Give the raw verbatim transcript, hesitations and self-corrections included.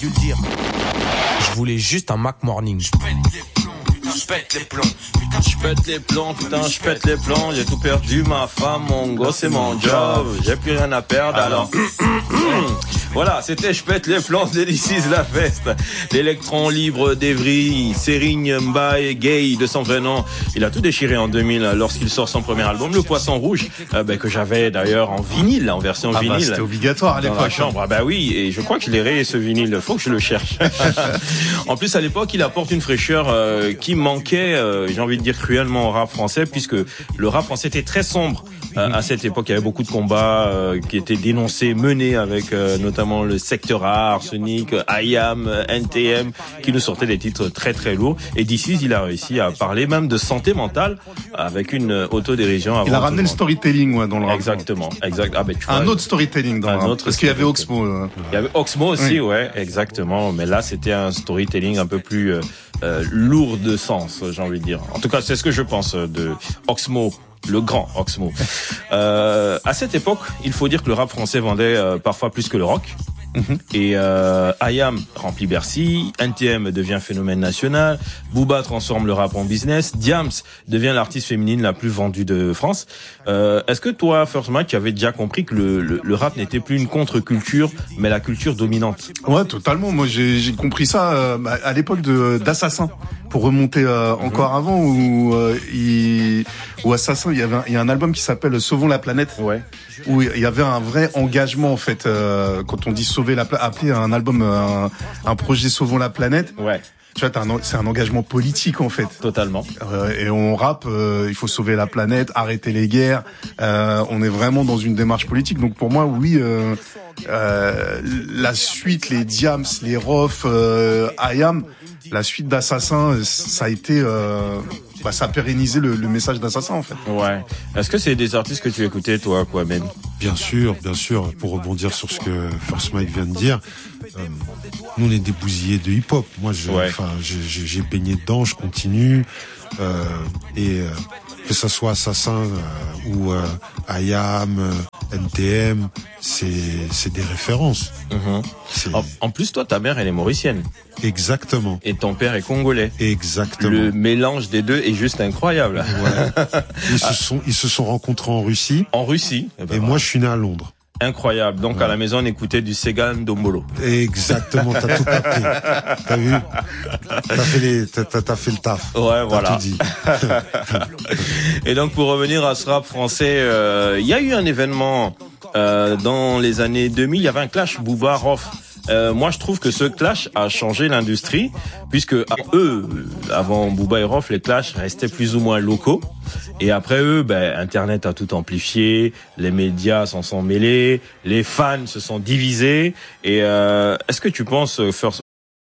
dû le dire. Je voulais juste un Mac Morning. Je pète les plombs, putain, je pète les plombs, putain, je pète les plombs, j'ai tout perdu, ma femme, mon gosse et mon job, j'ai plus rien à perdre, alors... Voilà, c'était Je pète les plombs de This Is La Feste. L'électron libre d'Evry, Serigne Mbaye Gay de son vrai nom. Il a tout déchiré en deux mille lorsqu'il sort son premier album, Le Poisson Rouge, euh, ben, que j'avais d'ailleurs en vinyle, en version ah vinyle. Bah, c'était obligatoire à l'époque. Dans la chambre. Ah bah oui, et je crois que je l'ai rayé ce vinyle, faut que je le cherche. En plus, à l'époque, il apporte une fraîcheur euh, qui manquait, euh, j'ai envie de dire cruellement au rap français, puisque le rap français était très sombre. Euh, à cette époque, il y avait beaucoup de combats euh, qui étaient dénoncés, menés avec euh, notamment le Secteur A, Arsenic, I A M, N T M, qui nous sortaient des titres très très lourds. Et d'ici, il a réussi à parler même de santé mentale avec une autodérision. Il a ramené le storytelling ouais, dans le rap. Exactement, exact. Ah ben tu vois, un autre storytelling dans le rap. Parce qu'il y avait Oxmo. Euh... Il y avait Oxmo aussi, oui. Ouais, exactement. Mais là, c'était un storytelling un peu plus euh, euh, lourd de sens, j'ai envie de dire. En tout cas, c'est ce que je pense de Oxmo. Le grand Oxmo. Euh, à cette époque, il faut dire que le rap français vendait euh, parfois plus que le rock. Mm-hmm. Et euh, I A M remplit Bercy, N T M devient phénomène national, Booba transforme le rap en business, Diams devient l'artiste féminine la plus vendue de France. Euh, est-ce que toi, First Mike, tu avais déjà compris que le, le, le rap n'était plus une contre-culture, mais la culture dominante? Ouais, totalement. Moi, j'ai, j'ai compris ça euh, à l'époque de d'Assassin, pour remonter euh, mm-hmm. encore avant, où euh, il, où Assassin, il y avait un, il y a un album qui s'appelle Sauvons la planète, ouais. où il y avait un vrai engagement en fait. Euh, quand on dit sauver la planète, appeler un album un, un projet Sauvons la planète. Ouais. Tu vois, t'as un, c'est un engagement politique en fait. Totalement. Euh, et on rappe, euh, il faut sauver la planète, arrêter les guerres. Euh, on est vraiment dans une démarche politique. Donc pour moi, oui, euh, euh, la suite, les Diams, les Rof, euh, I A M, la suite d'Assassin, ça a été, euh, bah, ça a pérennisé le, le message d'Assassin en fait. Ouais. Est-ce que c'est des artistes que tu écoutais toi, quoi, Ben? Bien sûr, bien sûr. Pour rebondir sur ce que First Mike vient de dire. Euh, nous on est des bousillés de hip-hop. Moi, je, ouais. enfin, j'ai, j'ai baigné dedans, je continue. Euh, et euh, que ça soit Assassin euh, ou euh, I A M, euh, N T M, c'est c'est des références. Mm-hmm. C'est... En, en plus, toi, ta mère, elle est mauricienne. Exactement. Et ton père est congolais. Exactement. Le mélange des deux est juste incroyable. Ouais. Ils se sont ils se sont rencontrés en Russie. En Russie. Et, ben et moi, je suis né à Londres. Incroyable. Donc, ouais. À la maison, on écoutait du Segan Dombolo. Exactement, t'as tout capté. T'as vu? T'as fait les, t'as, t'as fait le taf. Ouais, t'as voilà. Tout dit. Et donc, pour revenir à ce rap français, il euh, y a eu un événement, euh, dans les années deux mille, il y avait un clash Booba-Rof. Euh, moi, je trouve que ce clash a changé l'industrie, puisque eux, avant Booba et Rof, les clashs restaient plus ou moins locaux. Et après eux, ben, Internet a tout amplifié, les médias s'en sont mêlés, les fans se sont divisés. Et euh, est-ce que tu penses, First,